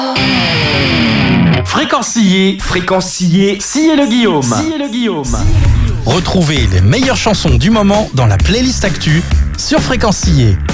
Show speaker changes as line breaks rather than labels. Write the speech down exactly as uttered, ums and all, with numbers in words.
Fréquencier, fréquencier, sciez le Guillaume. Sciez le Guillaume.
Retrouvez les meilleures chansons du moment dans la playlist Actu sur Fréquencier.